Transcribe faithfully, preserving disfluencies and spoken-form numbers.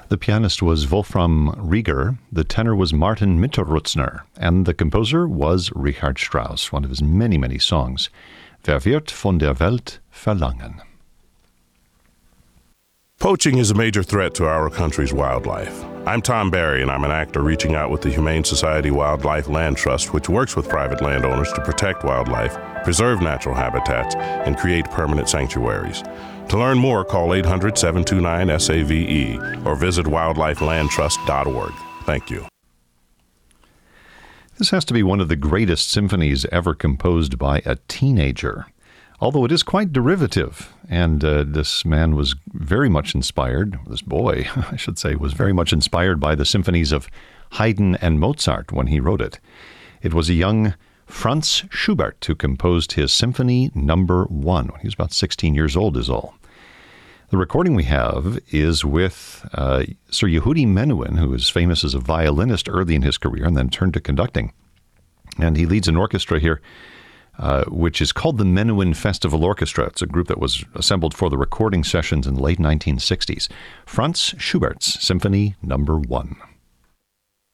The pianist was Wolfram Rieger, the tenor was Martin Mitterrutzner, and the composer was Richard Strauss, one of his many, many songs, Wer wird von der Welt verlangen? Poaching is a major threat to our country's wildlife. I'm Tom Barry, and I'm an actor reaching out with the Humane Society Wildlife Land Trust, which works with private landowners to protect wildlife, preserve natural habitats, and create permanent sanctuaries. To learn more, call eight hundred, seven two nine, S A V E or visit wildlife land trust dot org. Thank you. This has to be one of the greatest symphonies ever composed by a teenager, although it is quite derivative. And uh, this man was very much inspired, this boy, I should say, was very much inspired by the symphonies of Haydn and Mozart when he wrote it. It was a young Franz Schubert who composed his Symphony Number One when he was about sixteen years old is all. The recording we have is with uh, Sir Yehudi Menuhin, who is famous as a violinist early in his career and then turned to conducting. And he leads an orchestra here, uh, which is called the Menuhin Festival Orchestra. It's a group that was assembled for the recording sessions in the late nineteen sixties. Franz Schubert's Symphony Number One.